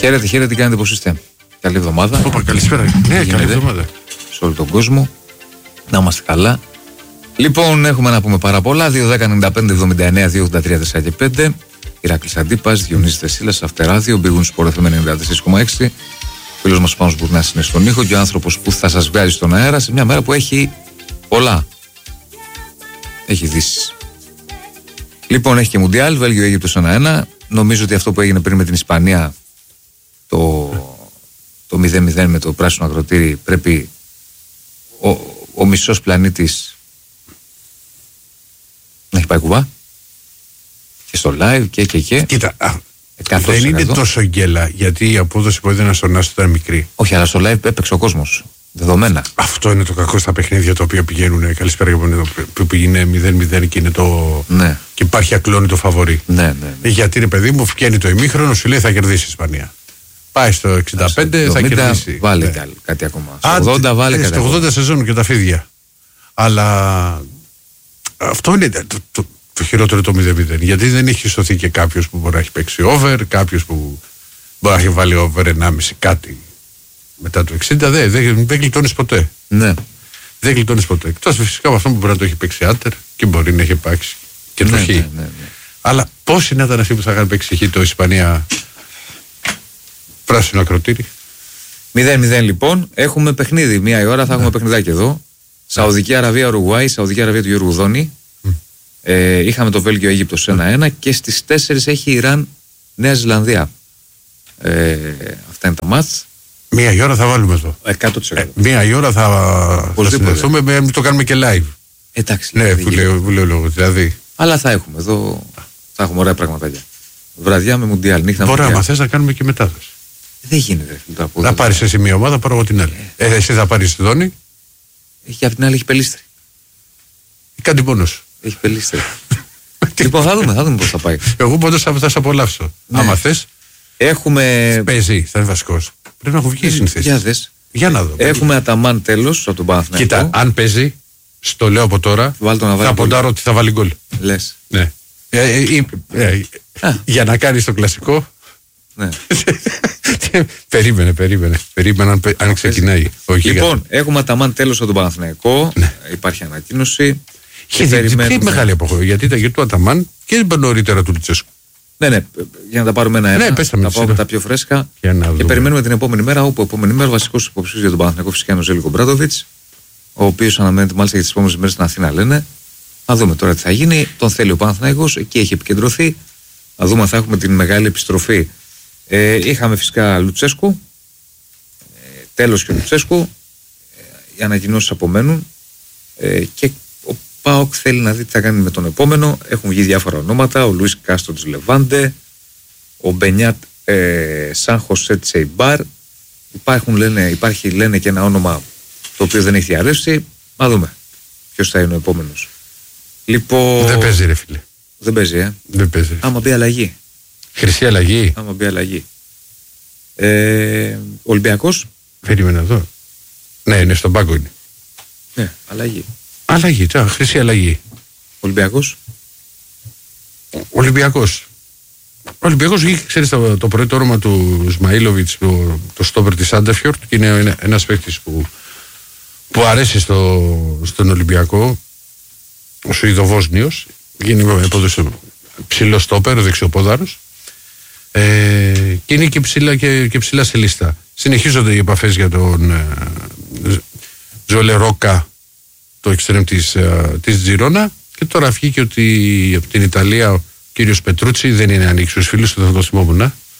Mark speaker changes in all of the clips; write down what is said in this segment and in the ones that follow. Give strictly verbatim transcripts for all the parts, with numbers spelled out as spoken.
Speaker 1: Χαίρετε, χαίρετε, τι κάνετε, πώς είστε? Καλή εβδομάδα.
Speaker 2: Όπα, καλησπέρα. Ναι, καλή εβδομάδα.
Speaker 1: Σε όλο τον κόσμο. Να είμαστε καλά. Λοιπόν, έχουμε να πούμε πάρα πολλά. δύο δέκα ενενήντα πέντε εβδομήντα εννέα δύο ογδόντα τρία τέσσερα και πέντε. Ηράκλης Αντίπας, Διονύσης Δεσίλας, Αυτεράδιο, Μπήγουν Σπορ εφ εμ ενενήντα τέσσερα κόμμα έξι. Φίλος μας Πάνος Μπουρνάς είναι στον ήχο και ο άνθρωπος που θα σας βγάζει στον αέρα σε μια μέρα που έχει πολλά. Έχει ειδήσεις. Λοιπόν, έχει και Μουντιάλ, Βέλγιο Αίγυπτος ένα ένα. Νομίζω ότι αυτό που έγινε πριν με την Ισπανία, το, το μηδέν μηδέν με το πράσινο ακροτήρι, πρέπει ο, ο μισός πλανήτης να έχει πάει κουβά. Και στο live και και και.
Speaker 2: Κοίτα, α, δεν είναι τόσο γκέλα, γιατί η απόδοση που έδινε στον Άσο ήταν μικρή.
Speaker 1: Όχι, αλλά στο live έπαιξε ο κόσμος. Δεδομένα.
Speaker 2: Αυτό είναι το κακό στα παιχνίδια τα οποία πηγαίνουν. Καλησπέρα, που πηγαίνει μηδέν μηδέν και είναι το.
Speaker 1: Ναι.
Speaker 2: Και υπάρχει ακλόνητο φαβορί.
Speaker 1: Ναι, ναι, ναι.
Speaker 2: Γιατί ρε παιδί μου, βγαίνει το ημίχρονο, σου λέει θα κερδίσει η Ισπανία. Πάει στο εξήντα πέντε, στο θα κερδίσει.
Speaker 1: Βάλε
Speaker 2: ναι.
Speaker 1: κάτι ακόμα. Στο ογδόντα βάλε κάτι.
Speaker 2: Στο ογδόντα σεζόν και τα φίδια. Αλλά αυτό είναι το, το, το χειρότερο το μηδέν μηδέν. Γιατί δεν έχει σωθεί και κάποιο που μπορεί να έχει παίξει over, κάποιο που μπορεί να έχει βάλει over ενάμιση κάτι. Μετά το εξήντα δεν δε, δε γλιτώνεις ποτέ.
Speaker 1: Ναι.
Speaker 2: Δεν γλιτώνεις ποτέ. Εκτός φυσικά από αυτό που μπορεί να το έχει παίξει άντερ και μπορεί να έχει παίξει και το
Speaker 1: ναι,
Speaker 2: χ.
Speaker 1: ναι, ναι, ναι.
Speaker 2: Αλλά πόσοι να ήταν αυτοί που θα είχαν παίξει χ το Ισπανία πράσινο ακροτήρι.
Speaker 1: μηδέν μηδέν λοιπόν. Έχουμε παιχνίδι. Μία η ώρα θα έχουμε ναι. παιχνιδάκι εδώ. Σαουδική Αραβία Ουρουγουάη, Σαουδική Αραβία του Γιώργου Δόνη. Mm. Ε, είχαμε το Βέλγιο Αίγυπτος ένα ένα και στις τέσσερις έχει Ιράν Νέα Ζηλανδία. Ε, αυτά είναι τα μάτς.
Speaker 2: Μία η ώρα θα βάλουμε εδώ.
Speaker 1: εκατό τοις εκατό.
Speaker 2: Ε, μία η ώρα θα, θα συνδεθούμε, με, το κάνουμε και live.
Speaker 1: Εντάξει.
Speaker 2: Ναι, που λέω, που λέω λόγο, δηλαδή.
Speaker 1: Αλλά θα έχουμε εδώ, θα έχουμε ωραία πραγματάκια. Βραδιά με Μουντιάλ, νύχτα με
Speaker 2: Μπορεί, άμα θες να κάνουμε και μετάδοση.
Speaker 1: Δεν γίνεται.
Speaker 2: Θα πάρεις εσύ μία ομάδα, πάρω εγώ την άλλη. Ε. Ε, εσύ θα πάρεις τη Δόνη.
Speaker 1: Και από την άλλη έχει Πελίστρη.
Speaker 2: Κάτι πόνος.
Speaker 1: Έχει Πελίστρη. Λοιπόν, θα δούμε, θα δούμε πώς θα πάει.
Speaker 2: Εγώ πάντως θα σε απολαύσω. Ναι. Άμα θες.
Speaker 1: Έχουμε.
Speaker 2: Παίζει, θα είναι βασικός. Πρέπει να έχω βγει συνθέσεις.
Speaker 1: Για δες.
Speaker 2: Για να δω.
Speaker 1: Έχουμε Αταμάν τέλος από τον Παναθηναϊκό.
Speaker 2: Κοίτα, αν παίζει, στο λέω από τώρα, θα ποντάρω ότι θα βάλει γκολ.
Speaker 1: Λες.
Speaker 2: Ναι. Ε, ε, ε, ε, για να κάνεις το κλασικό.
Speaker 1: Ναι.
Speaker 2: περίμενε, περίμενε. Περίμενε αν, αν ξεκινάει.
Speaker 1: Όχι, λοιπόν, για... έχουμε Αταμάν τέλος από τον Παναθηναϊκό. Ναι. Υπάρχει ανακοίνωση.
Speaker 2: Και περιμένουμε. Είναι μεγάλη αποχώρηση. Γιατί ήταν για το Αταμάν και νωρίτερα του Λουτσέσκου.
Speaker 1: Ναι, ναι, για να τα πάρουμε ένα-ένα.
Speaker 2: Ναι,
Speaker 1: να πάμε τα πιο φρέσκα. Και περιμένουμε την επόμενη μέρα, όπου επόμενη μέρα ο βασικός υποψήφιος για τον Παναθηναϊκό φυσικά είναι ο Ζέλικο Μπράντοβιτς, ο οποίος αναμένεται μάλιστα για τις επόμενες μέρες στην Αθήνα, λένε. Θα δούμε τώρα τι θα γίνει. Τον θέλει ο Παναθηναϊκός, εκεί έχει επικεντρωθεί. Θα δούμε αν θα έχουμε την μεγάλη επιστροφή. Ε, είχαμε φυσικά Λουτσέσκου. Ε, τέλος και ο Λουτσέσκου. Ε, οι ανακοινώσεις απομένουν. Ε, και ο ΠΑΟΚ θέλει να δει τι θα κάνει με τον επόμενο. Έχουν βγει διάφορα ονόματα. Ο Λουίς Κάστρο της Λεβάντε, ο Μπενιάτ ε, Σαν Χωσέ Τσεϊμπάρ. Υπάρχουν, λένε, υπάρχει λένε και ένα όνομα το οποίο δεν έχει διαρρεύσει. Να δούμε ποιος θα είναι ο επόμενος. Λοιπόν,
Speaker 2: δεν παίζει ρε φίλε.
Speaker 1: Δεν παίζει, ε.
Speaker 2: Δεν παίζει.
Speaker 1: Άμα μπει αλλαγή.
Speaker 2: Χρυσή αλλαγή.
Speaker 1: Άμα μπει αλλαγή. Ε, Ολυμπιακός.
Speaker 2: Περίμενα εδώ. Ναι, είναι στον πάγκο είναι.
Speaker 1: Ναι, αλλαγή.
Speaker 2: Αλλαγή, τώρα, χρυσή αλλαγή.
Speaker 1: Ολυμπιακός.
Speaker 2: Ολυμπιακός. Ο Ολυμπιακός είχε, ξέρεις, το, το πρώτο όνομα του Σμαΐλοβιτς, το, το στόπερ της Άντερφιορτ, και είναι ένα, ένας παίκτης που, που αρέσει στο, στον Ολυμπιακό, ο Σουηδοβόσνιος, γίνει ψηλό στόπερ, δεξιοπόδαρος, ε, και είναι και ψηλά, και, και ψηλά σε λίστα. Συνεχίζονται οι επαφές για τον ε, Ζολερόκα, το εξτρέμ της, της Τζιρόνα, και τώρα βγήκε ότι από την Ιταλία ο κύριος Πετρούτσι δεν είναι ανοίξει στους φίλους του, θα το θυμόμουν,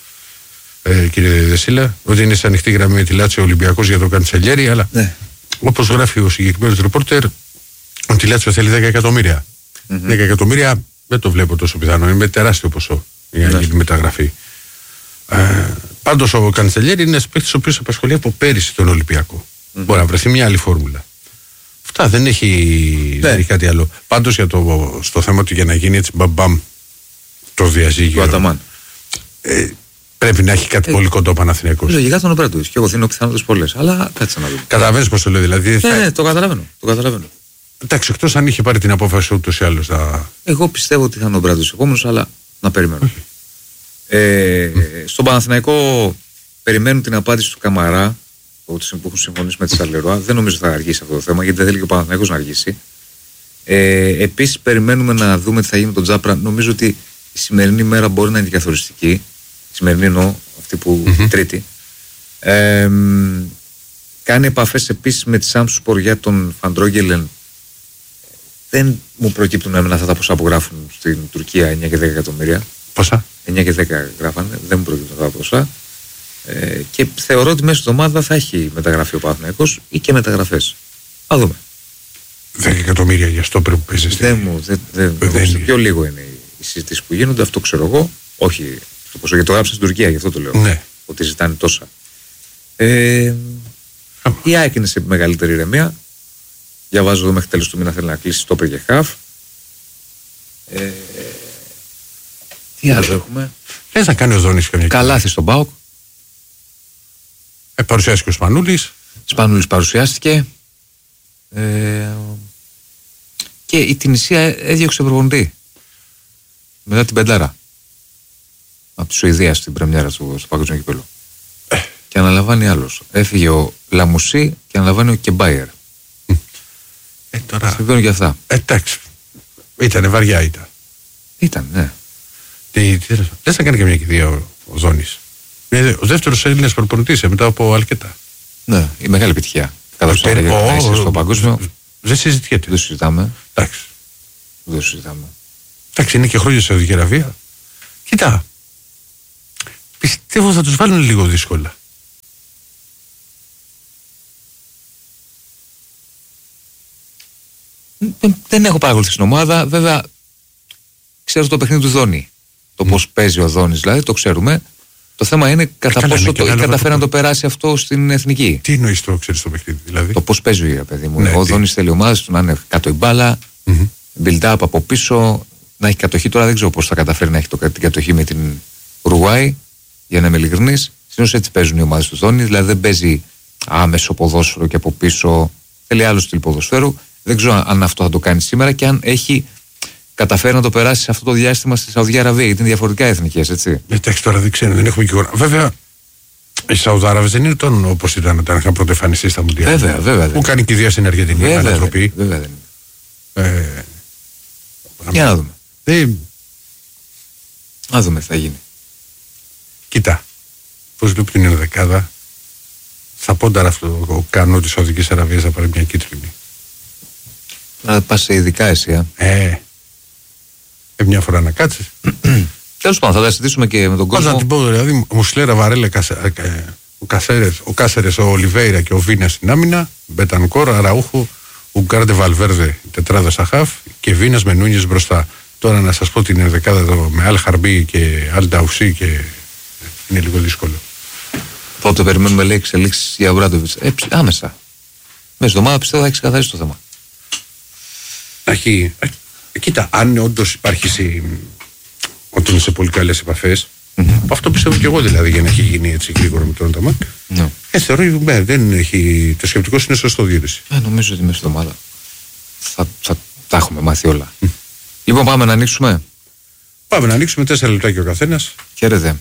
Speaker 2: ε, κύριε Δεσίλα, ότι είναι σε ανοιχτή γραμμή με τη Λάτσιο Ολυμπιακός για τον Καντσελιέρη, αλλά ναι. Όπως γράφει ο συγκεκριμένος ρεπόρτερ, ο τη Λάτσιο θέλει δέκα εκατομμύρια. Mm-hmm. δέκα εκατομμύρια δεν το βλέπω τόσο πιθανό, είναι τεράστιο ποσό για να γίνει μεταγραφή. Ε, πάντως ο Καντσελιέρη είναι ένας παίκτης ο οποίος απασχολεί από πέρυσι τον Ολυμπιακό. Mm-hmm. Μπορεί να βρεθεί μια άλλη φόρμουλα. Αυτά δεν έχει, ναι. δεν έχει κάτι άλλο. Πάντως για το, στο θέμα ότι για να γίνει έτσι μπαμπαμ το διαζύγιο.
Speaker 1: Το
Speaker 2: ε, πρέπει να έχει κάτι ε, πολύ κοντό Παναθηναϊκός.
Speaker 1: Λογικά τον Οπράτοβιτς. Και εγώ δίνω πιθανότητες πολλές. Αλλά κάτσε να δούμε.
Speaker 2: Καταλαβαίνεις πώς το λέω, δηλαδή.
Speaker 1: Ναι,
Speaker 2: θα...
Speaker 1: ναι, το καταλαβαίνω. Το καταλαβαίνω.
Speaker 2: Εντάξει, εκτός αν είχε πάρει την απόφαση ούτως ή άλλως. Θα...
Speaker 1: Εγώ πιστεύω ότι θα είναι ο Οπράτοβιτς επόμενος, αλλά να περιμένω. Ε, mm. Στον Παναθηναϊκό περιμένουν την απάντηση του Καμαρά, που έχουν συμφωνήσει με τη Σαλερουά. Δεν νομίζω θα αργήσει αυτό το θέμα, γιατί δεν θέλει και ο Παναθηναϊκός να αργήσει. Ε, επίσης, περιμένουμε να δούμε τι θα γίνει με τον Τζάπρα. Νομίζω ότι η σημερινή μέρα μπορεί να είναι και καθοριστική. Η σημερινή εννοώ, αυτή που mm-hmm. τρίτη. Ε, κάνει επαφές επίσης με τη Σάμσουσπορ για τον Φαντρόγγελεν. Δεν μου προκύπτουν εμένα αυτά τα ποσά που γράφουν στην Τουρκία, εννιά και δέκα εκατομμύρια.
Speaker 2: Πόσα?
Speaker 1: εννιά και δέκα γράφανε, δεν μου προκύπτουν αυτά τα ποσά. Ε, και θεωρώ ότι μέσα στην εβδομάδα θα έχει μεταγραφεί ο Παναθηναϊκός ή και μεταγραφές. Θα δούμε.
Speaker 2: δέκα εκατομμύρια για στόπερ που παίζει.
Speaker 1: Δεν μου, δεν, δεν, δεν πιο λίγο είναι οι συζητήσεις που γίνονται, αυτό ξέρω εγώ. Όχι στο ποσό, γιατί το γράψα στην Τουρκία, γι' αυτό το λέω.
Speaker 2: Ναι.
Speaker 1: Ότι ζητάνε τόσα. Ε, η ΑΕΚ είναι σε μεγαλύτερη ηρεμία. Διαβάζω εδώ μέχρι τέλος του μήνα θέλει να κλείσει στόπερ και χαφ. Ε, τι άλλο έχουμε?
Speaker 2: Λες να κάνει ο Δόνης καμιά.
Speaker 1: Καλάθι στον ΠΑΟΚ.
Speaker 2: Ε, παρουσιάστηκε ο Σπανούλης.
Speaker 1: Σπανούλης παρουσιάστηκε. Ε, και η Τινησία έδιωξε προπονητή μετά την πεντάρα από τη Σουηδία στην πρεμιέρα του στο Παγκόσμιο Κυπέλλου. Ε. Και αναλαμβάνει άλλος. Έφυγε ο Λαμουσί και αναλαμβάνει ο Κεμπάιερ.
Speaker 2: Ε, τώρα...
Speaker 1: Συμβαίνουν και αυτά.
Speaker 2: Εντάξει. Ήτανε βαριά ήταν.
Speaker 1: Ήταν, ναι.
Speaker 2: Τι, τι, λες να κάνει και μια κηδεία ο, ο Δόνης. Είναι ο δεύτερος Έλληνας προπονητής μετά από αρκετά.
Speaker 1: Ναι, η μεγάλη επιτυχία. Κατά το στο παγκόσμιο.
Speaker 2: Δεν συζητιέται.
Speaker 1: Δεν συζητάμε.
Speaker 2: Εντάξει.
Speaker 1: Δεν συζητάμε.
Speaker 2: Εντάξει, είναι και χρόνια στη Σαουδική Αραβία. Κοίτα. Πιστεύω θα τους βάλουν λίγο δύσκολα.
Speaker 1: Δεν, δεν έχω παρακολουθήσει την ομάδα. Βέβαια, ξέρω το παιχνίδι του Δόνη. Το mm. πώς παίζει ο Δόνης, δηλαδή το ξέρουμε. Το θέμα είναι κατά Καλά, πόσο το, καταφέρει να το περάσει αυτό στην εθνική.
Speaker 2: Τι εννοείς το ξέρεις το παιχνίδι, δηλαδή?
Speaker 1: Το πώς παίζει, παιδί μου.
Speaker 2: Ναι,
Speaker 1: ο Δόνης θέλει ομάδες του να είναι κάτω η μπάλα, mm-hmm. build-up από πίσω, να έχει κατοχή. Τώρα δεν ξέρω πώς θα καταφέρει να έχει το, την κατοχή με την Ουρουάη, για να είμαι ειλικρινής. Συνήθως έτσι παίζουν οι ομάδες του Δόνη, δηλαδή δεν παίζει άμεσο ποδόσφαιρο και από πίσω. Θέλει άλλο στυλ ποδοσφαίρου. Δεν ξέρω αν αυτό θα το κάνει σήμερα και αν έχει καταφέρει να το περάσει σε αυτό το διάστημα στη Σαουδική Αραβία, γιατί είναι διαφορετικά εθνικές, έτσι.
Speaker 2: Εντάξει, τώρα δεν ξέρω, δεν έχουμε και ώρα. Βέβαια, οι Σαουδάραβες δεν είναι τον όπως ήταν όταν είχαν πρωτοεμφανιστεί στα Μουντιάλ.
Speaker 1: Βέβαια, βέβαια.
Speaker 2: Που κάνει κηδεία στην Αργεντινή, ανατροπή.
Speaker 1: Βέβαια δεν είναι.
Speaker 2: Ε,
Speaker 1: Για να δούμε.
Speaker 2: Ε,
Speaker 1: να δούμε τι θα γίνει.
Speaker 2: Κοίτα, πώς του την ενδεκάδα, θα πόνταρα αυτό ο Κανό της Σαουδικής Αραβίας να πάρει μια κίτρινη.
Speaker 1: Να πας σε ειδικά εσύ, α.
Speaker 2: Ε, ε, μια φορά να κάτσεις.
Speaker 1: Τέλος πάντων, θα τα συζητήσουμε και με τον κόσμο.
Speaker 2: Πώς να την πω, δηλαδή, Μουσλέρα, Βαρέλα, ο Κασέρες, ο Κάσερες, ο Ολιβέιρα και ο Βίνα στην άμυνα, Μπετανκόρα, Ραούχο, Ουγκάρντε, Βαλβέρδε, τετράδα Σαχάφ και Βίνας με Νούνιες μπροστά. Τώρα να σας πω την ενδεκάδα εδώ με Αλ Χαρμπί και Αλ Νταουσί και είναι λίγο δύσκολο.
Speaker 1: Πότε περιμένουμε, λέει, εξελίξεις για Ομπράντοβιτς? Ε, άμεσα. Μέσα στην εβδομάδα πιστεύω θα έχει ξεκαθαρίσει το θέμα.
Speaker 2: Έχει, ε, κοίτα, αν όντως υπάρχει σε, όταν είναι σε πολύ καλές επαφές, mm-hmm. αυτό πιστεύω και εγώ δηλαδή για να έχει γίνει έτσι γρήγορα με τον Ονταμάκ. No. Ε, θεωρώ ναι, δεν έχει. Το σκεπτικό είναι σωστό διοίκηση.
Speaker 1: Ε, νομίζω ότι μέσα στην εβδομάδα θα, θα τα έχουμε μάθει όλα. Mm. Λοιπόν, πάμε να ανοίξουμε.
Speaker 2: Πάμε να ανοίξουμε τέσσερα λεπτάκια ο καθένας.
Speaker 1: Χαίρετε.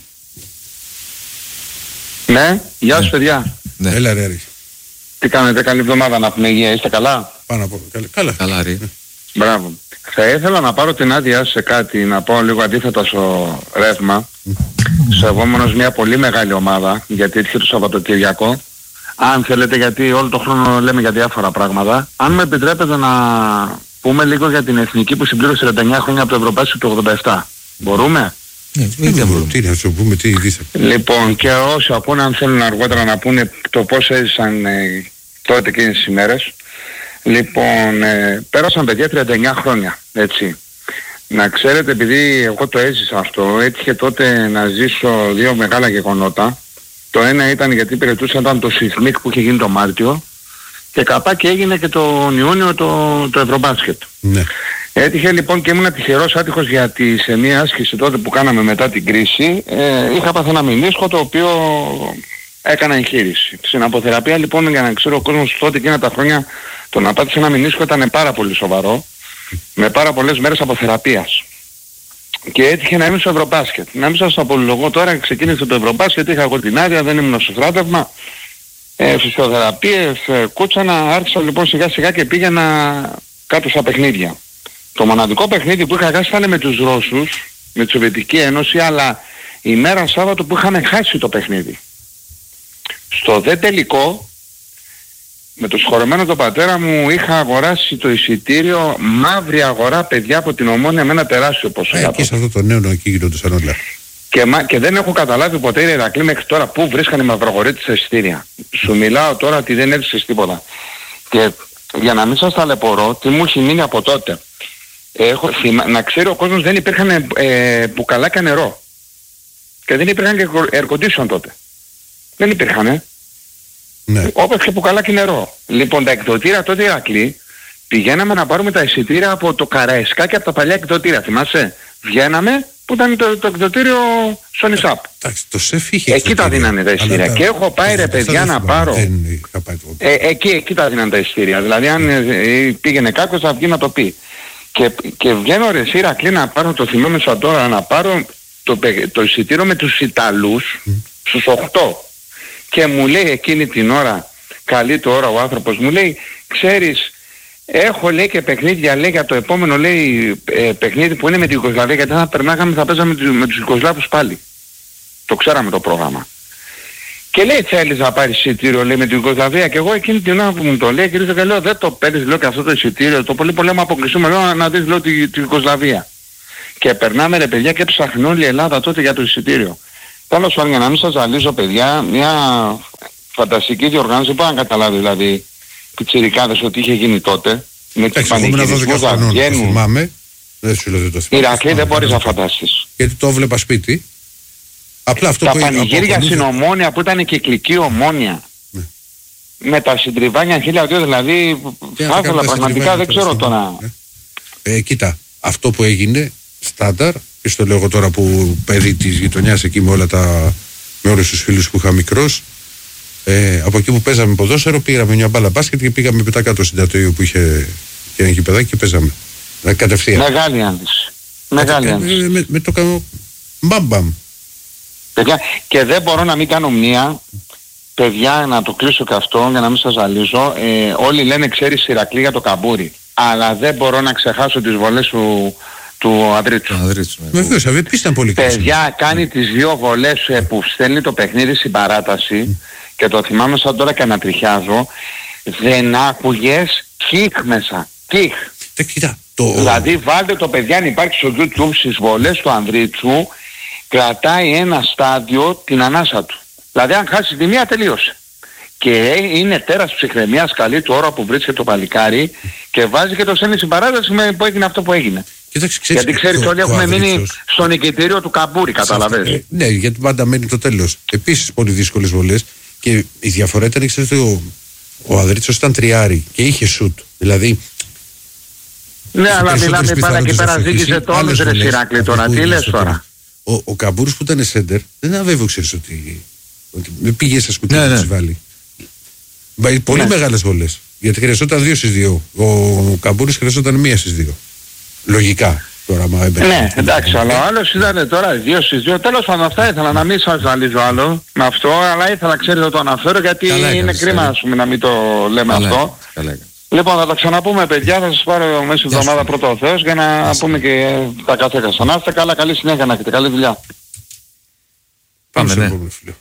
Speaker 3: Ναι, γεια σας, ναι. παιδιά.
Speaker 2: Ναι. Έλα ρε, ρε.
Speaker 3: Τι κάνετε, καλή εβδομάδα να πούμε υγεία, είστε καλά?
Speaker 2: Πάνω από καλά. Καλά,
Speaker 1: καλά ρε.
Speaker 3: Μπράβο. Θα ήθελα να πάρω την άδειά σε κάτι, να πω λίγο αντίθετα στο ρεύμα. Mm. Σεβόμενος μια πολύ μεγάλη ομάδα, γιατί ήρθε το Σαββατοκυριακό. Αν θέλετε, γιατί όλο τον χρόνο λέμε για διάφορα πράγματα. Αν με επιτρέπετε να πούμε λίγο για την εθνική που συμπλήρωσε τριάντα εννιά χρόνια από το Ευρωπαϊκό του ογδόντα επτά. Μπορούμε?
Speaker 1: Ναι, δεν μπορούμε.
Speaker 2: Τι να σου πούμε, τι ειδήσα.
Speaker 3: Λοιπόν, και όσοι ακούνε, αν θέλουν αργότερα να πούνε το πώς έζησαν ε, τότε εκείνες τις ημέρες. Λοιπόν, ε, πέρασαν παιδιά τριάντα εννιά χρόνια, έτσι. Να ξέρετε, επειδή εγώ το έζησα αυτό, έτυχε τότε να ζήσω δύο μεγάλα γεγονότα. Το ένα ήταν γιατί υπηρετούσαν ήταν το Σιθμίκ που είχε γίνει το Μάρτιο και καπάκι έγινε και τον Ιούνιο το, το Ευρωμπάσκετ.
Speaker 2: Ναι.
Speaker 3: Έτυχε λοιπόν και ήμουν τυχερός άτυχος γιατί σε μια άσκηση τότε που κάναμε μετά την κρίση ε, είχα πάθει ένα μηνίσκο το οποίο έκανα εγχείρηση. Στην αποθεραπεία λοιπόν, για να ξέρω ο κόσμος τότε εκείνα τα χρόνια, το να πάθεις ένα μηνίσκο ήταν πάρα πολύ σοβαρό, με πάρα πολλές μέρες αποθεραπείας. Και έτυχε να είμαι στο Ευρωμπάσκετ. Να μην σας το απολογώ τώρα, ξεκίνησε το Ευρωμπάσκετ, είχα εγώ την άδεια, δεν ήμουν στο στράτευμα. Ε, φυσιοθεραπείες, ε, κούτσανα, άρχισα λοιπόν σιγά σιγά και πήγαινα κάτω στα παιχνίδια. Το μοναδικό παιχνίδι που είχα χάσει ήταν με τους Ρώσους, με τη Σοβιετική Ένωση, αλλά η μέρα Σάββατο που είχαμε χάσει το παιχνίδι. Στο δε τελικό, με το συγχωρεμένο τον πατέρα μου, είχα αγοράσει το εισιτήριο μαύρη αγορά, παιδιά, από την Ομόνια με ένα τεράστιο ποσό.
Speaker 2: Ε, εκεί σε αυτό το νέο εκεί γινόντουσαν όλα.
Speaker 3: Και, και δεν έχω καταλάβει ποτέ η Ηρακλή μέχρι τώρα πού βρίσκανε οι μαυρογορείτες τα εισιτήρια. Σου μιλάω τώρα ότι δεν έδειξες τίποτα. Και για να μην σας ταλαιπωρώ, τι μου έχει μείνει από τότε. Έχω, να ξέρει ο κόσμος, δεν υπήρχαν ε, μπουκαλάκια νερό. Και δεν υπήρχαν και air condition τότε. Δεν υπήρχαν. Ε. Ναι. Όπως και μπουκαλάκι νερό. Λοιπόν, τα εκδοτήρια τότε, Ηρακλή, πηγαίναμε να πάρουμε τα εισιτήρια από το Καραϊσκάκι, από τα παλιά εκδοτήρια. Θυμάσαι, βγαίναμε που ήταν το, το εκδοτήριο Sony Sap.
Speaker 2: Εντάξει, το ΣΕΦ είχε.
Speaker 3: Εκεί τα δίνανε τα εισιτήρια. Και έχω πάει ρε παιδιά να πάρω. Ε, εκεί, εκεί τα δίνανε τα εισιτήρια. Δηλαδή, αν ε, πήγαινε κάποιος θα βγει να το πει. Και, και βγαίνω ρε Ηρακλή να πάρω, το θυμάμαι σαν τώρα, να πάρω το, το εισιτήριο με τους Ιταλούς mm. στους οκτώ. Και μου λέει εκείνη την ώρα, καλή του ώρα ο άνθρωπος, μου λέει, ξέρεις, έχω λέει και παιχνίδια, λέει για το επόμενο λέει ε, παιχνίδι που είναι με την Ιουγκοσλαβία, γιατί θα περνάγαμε, θα παίζαμε με, με τους Ιουγκοσλάβους πάλι. Το ξέραμε το πρόγραμμα. Και λέει, θέλεις να πάρεις εισιτήριο, λέει, με την Ιουγκοσλαβία, και εγώ εκείνη την ώρα που μου το λέει, και λέω, δεν το παίρνεις, λέω, και αυτό το εισιτήριο, το πολύ πολύ μου αποκλειστούμε, λέω, να, να δεις, λέω, την τη Ιουγκοσλαβία. Και περνάμε ρε παιδιά και ψάχνει όλη η Ελλάδα τότε για το εισιτήριο. Τέλος πάντων, για να μην σας ζαλίζω παιδιά, μια φανταστική διοργάνωση, που αν καταλάβει δηλαδή πιτσιρικάδες ότι είχε γίνει τότε, με τους πανηγυρισμούς να βγαίνουν.
Speaker 2: Θυμάμαι, δεν σου λέω δεν το θυμάμαι.
Speaker 3: Ηρακλή, δεν μπορείς να φανταστείς.
Speaker 2: Γιατί το έβλεπα σπίτι. Απλά αυτό
Speaker 3: τα
Speaker 2: που
Speaker 3: πανηγύρια από... στην Ομόνια που ήταν κυκλική Ομόνια. Ναι. Με τα συντριβάνια χίλια δύο, δηλαδή θα ήθελα πραγματικά, δεν ξέρω τώρα.
Speaker 2: Ε, κοίτα, αυτό που έγινε στάνταρ, και στο λέω εγώ τώρα που παιδί της γειτονιάς εκεί με όλα τα, με όλους τους φίλους που είχα μικρός, ε, από εκεί που παίζαμε ποδόσφαιρο πήγαμε μια μπάλα μπάσκετ και πήγαμε μετά κάτω στην Τατοίου που είχε και ένα γηπεδάκι και παίζαμε. Ε, κατευθείαν.
Speaker 3: Μεγάλη άνδυση. Μεγάλη άνδυση.
Speaker 2: Με, με, με το κάνω μπαμπαμ.
Speaker 3: Παιδιά, και δεν μπορώ να μην κάνω μία, παιδιά, να το κλείσω και αυτό για να μην σας ζαλίζω. Ε, όλοι λένε ξέρεις Ηρακλή για το καμπούρι, αλλά δεν μπορώ να ξεχάσω τις βολές του, του Ανδρίτσου.
Speaker 2: Βεβαίως, επίσης ήταν πολύ καλή.
Speaker 3: Παιδιά, κάνει τις δύο βολές ε, που στέλνει το παιχνίδι στην παράταση mm. και το θυμάμαι σαν τώρα και ανατριχιάζω, δεν άκουγες κικ μέσα. Κικ.
Speaker 2: Ε, κοίτα, το...
Speaker 3: Δηλαδή βάλτε το παιδιά αν υπάρχει στο YouTube στις βολές του Ανδρίτσου, κρατάει ένα στάδιο την ανάσα του. Δηλαδή αν χάσει τη μία τελείωσε. Και είναι τέρας ψυχραιμίας καλή του ώρα που βρίσκεται το παλικάρι και βάζει και το στέλνει στην παράταση με που έγινε αυτό που έγινε.
Speaker 2: Κοίταξε, ξέρεις,
Speaker 3: γιατί ξέρεις όλοι έχουμε μείνει στο νικητήριο του καμπούρι, καταλαβαίνεις.
Speaker 2: Ε, ναι, γιατί πάντα μένει το τέλος. Επίσης πολύ δύσκολες βολές και η διαφορά ήταν, ξέρετε, ο, ο Ανδρίτσος ήταν τριάρι και είχε σουτ. Δηλαδή...
Speaker 3: Ναι, αλλά μιλάμε πάντα και πέρα ζήγησε το όλους ρε Ηρακλή τώρα, τι λες τώρα.
Speaker 2: Ο, ο Καμπούρης που ήταν σέντερ δεν ήταν βέβαιο, ξέρεις, ότι, ότι με πήγε στα σκουτιά να τις βάλει. Πολύ ναι. μεγάλες βολές. Γιατί χρειαζόταν δύο στις δύο. Ο, ο Καμπούρης χρειαζόταν μία στις δύο. Λογικά. Τώρα, μα έμπαινε.
Speaker 3: Ναι, εντάξει, αλλά ο άλλος ήταν τώρα δύο στις δύο. Τέλος πάντων, αυτά ήθελα να μην σας ζαλίζω άλλο με αυτό, αλλά ήθελα, ξέρετε, να το αναφέρω γιατί καλά, είναι κρίμα ας πούμε, να μην το λέμε καλά, αυτό. Καλά, λοιπόν, θα τα ξαναπούμε παιδιά, θα σας πάρω μέσα στην εβδομάδα πρώτα ο Θεός για να Άς. πούμε και τα καθέκασα. Να είστε καλά, καλή συνέχεια να έχετε, καλή δουλειά.
Speaker 2: Πάμε, ναι.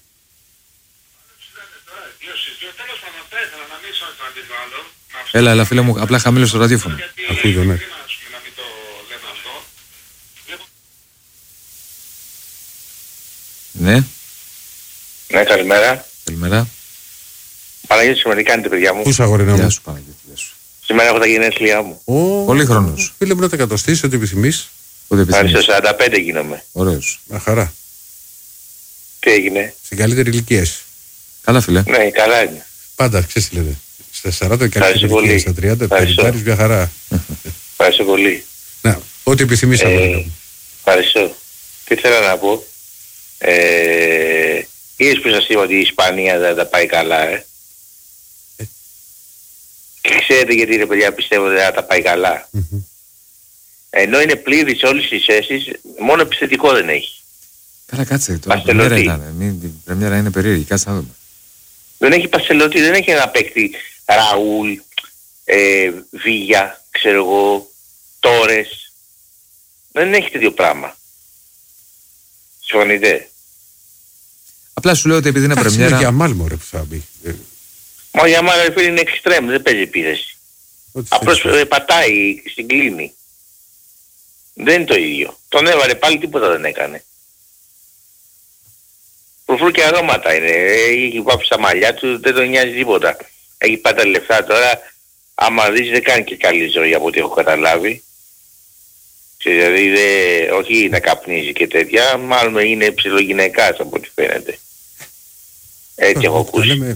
Speaker 1: Έλα, έλα φίλε μου, απλά χαμήλωσε το ραδιόφωνο.
Speaker 2: Ακούει το, ναι.
Speaker 1: Ναι.
Speaker 3: Ναι, καλημέρα.
Speaker 1: Καλημέρα.
Speaker 3: Παναγιώτη, σήμερα τι κάνετε παιδιά μου?
Speaker 2: Πού είσαι αγόρι να μου?
Speaker 1: Γεια σου Παναγιώτη, γεια σου.
Speaker 3: Σήμερα έχω τα γενέθλιά μου.
Speaker 2: Oh,
Speaker 1: πολύ χρόνος.
Speaker 2: Φίλε μου να τα εκατοστήσεις, ό,τι επιθυμείς.
Speaker 3: Άριστο σαράντα πέντε γίνομαι.
Speaker 1: Ωραίος.
Speaker 2: Μια χαρά.
Speaker 3: Τι έγινε?
Speaker 2: Στην καλύτερη ηλικία σου.
Speaker 1: Καλά φίλε.
Speaker 3: Ναι, καλά είναι.
Speaker 2: Πάντα, ξέρεις τι λέτε. Στα σαράντα καλύτερη ηλικία, στα τριάντα περιπάρεις μια χαρά.
Speaker 3: Ευχαριστώ πολύ.
Speaker 2: Να, ό,τι επιθυμείς αγόρι μου.
Speaker 3: Ευχαριστώ. Τι θέλω να πω. Ε, είδες που σας είπα ότι η Ισπανία δεν τα πάει καλά, ε. ε. Και ξέρετε γιατί ρε παιδιά πιστεύω ότι δεν τα πάει καλά. Mm-hmm.
Speaker 4: Ενώ είναι πλήρη σε όλες τις θέσεις, μόνο επιθετικό δεν έχει.
Speaker 1: Καλά, κάτσε. Τώρα η πρεμιέρα ήταν. Η πρεμιέρα είναι περίεργη. Κάτσε να δούμε.
Speaker 4: Δεν έχει Πασελωτή, δεν έχει ένα παίκτη Ραούλ, ε, Βίγια, ξέρω εγώ, Τόρες. Δεν έχει τέτοιο πράγμα. Συμφωνείτε?
Speaker 1: Απλά σου λέω ότι επειδή είναι
Speaker 2: Κάτσε
Speaker 1: πρεμιέρα.
Speaker 2: Είναι για Μάλμο ρε που θα μπει.
Speaker 4: Μα για μάλλον φίλοι είναι εξτρέμ, δεν παίζει επίθεση. Απλώς ε, πατάει στην κλίνη. Δεν είναι το ίδιο. Τον έβαλε πάλι, τίποτα δεν έκανε. Προφού και αρώματα είναι. Έχει βάψει τα μαλλιά του, δεν τον νοιάζει τίποτα. Έχει πάει τα λεφτά τώρα. Άμα δεις δεν κάνει και καλή ζωή από ό,τι έχω καταλάβει. Δηλαδή δε, όχι να καπνίζει και τέτοια, μάλλον είναι ψιλογυναικάς από ό,τι φαίνεται. Έτσι έχω ακούσει.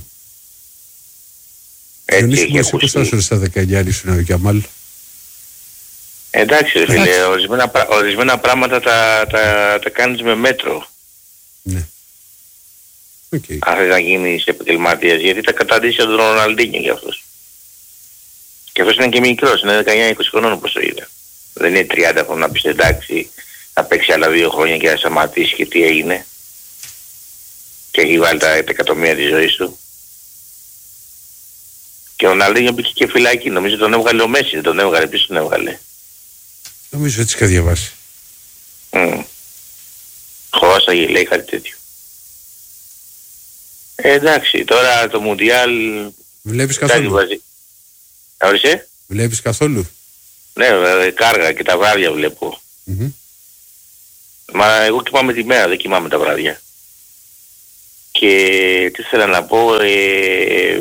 Speaker 4: Έτσι έχει ακούσει.
Speaker 2: Στα δεκαεννιά ήσουν ο Γιαμάλ.
Speaker 4: Εντάξει ρε φίλε, ορισμένα, ορισμένα πράγματα τα, τα, τα κάνεις με μέτρο.
Speaker 2: Ναι. Okay.
Speaker 4: Αν θες να γίνεις επαγγελματίας, γιατί τα καταντήσει τον Ροναλντίνιο για αυτός. Και αυτός είναι και μικρός, είναι δεκαεννιά είκοσι χρονών όπως το είδα. Δεν είναι τριάντα χρόνων να πεις εντάξει, να παίξει άλλα δύο χρόνια και να σταματήσει και τι έγινε. Και έχει βάλει τα εκατομμύρια της ζωής του. Και ο Ροναλντίνιο μπήκε και φυλακή, νομίζω τον έβγαλε ο Μέση, δεν τον έβγαλε, ποιος τον έβγαλε.
Speaker 2: Νομίζω έτσι είχα διαβάσει.
Speaker 4: Mm. Χωράσαγε λέει κάτι τέτοιο. Ε, εντάξει, τώρα το Μουντιάλ...
Speaker 2: Βλέπεις καθόλου?
Speaker 4: Ορίστε.
Speaker 2: Βλέπεις καθόλου?
Speaker 4: Ναι, κάργα και τα βράδια βλέπω.
Speaker 2: Mm-hmm.
Speaker 4: Μα εγώ κοιμάμαι τη μέρα, δεν κοιμάμαι τα βράδια. Και τι θέλω να πω, ε,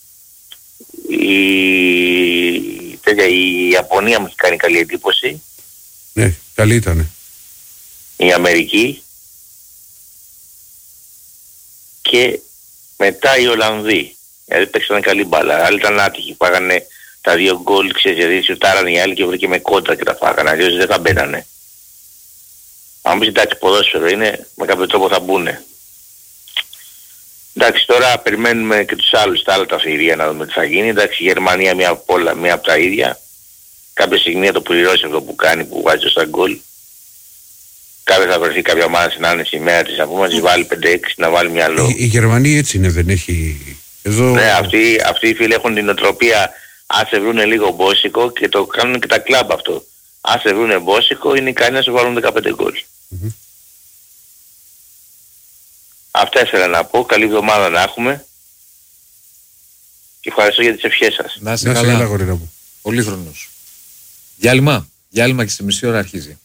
Speaker 4: η, τέτοια, η Ιαπωνία μου έχει κάνει καλή εντύπωση.
Speaker 2: Ναι, καλή ήτανε.
Speaker 4: Η Αμερική και μετά οι Ολλανδοί. Δηλαδή παίξανε καλή μπάλα. Άλλοι ήταν άτυχοι, πάγανε τα δύο γκολ, ξέρεις, γιατί σουτάρανε οι άλλοι και βρήκε με κόντρα και τα φάγανε. Αλλιώς δεν θα μπαίνανε. Αν πεις εντάξει ποδόσφαιρο είναι, με κάποιο τρόπο θα μπουνε. Εντάξει, τώρα περιμένουμε και τους άλλους, τα άλλα τα αφηρία να δούμε τι θα γίνει. Εντάξει, η Γερμανία μία από όλα, μία από τα ίδια. Κάποια στιγμή θα το πληρώσει αυτό που κάνει, που βάζει στα γκολ. Κάποια θα βρεθεί κάποια ομάδα να είναι σημαία της, να πούμε, να της βάλει πέντε έξι, να βάλει μυαλό.
Speaker 2: Η, η Γερμανία έτσι είναι, δεν έχει... Εδώ...
Speaker 4: Ναι, αυτοί, αυτοί οι φίλοι έχουν την οτροπία, αν σε βρούνε λίγο μπόσικο, και το κάνουν και τα κλαμπ αυτό. Αν σε βρούνε μπόσικο, είναι ικανοί να σου βάλουν δεκαπέντε γκολ. Mm-hmm. Αυτά ήθελα να πω. Καλή εβδομάδα να έχουμε. Και ευχαριστώ για τις ευχές σας.
Speaker 1: Να είσαι καλά, αγόρι μου. Πολύχρονος. Διάλειμμα. Διάλειμμα και στη μισή ώρα αρχίζει.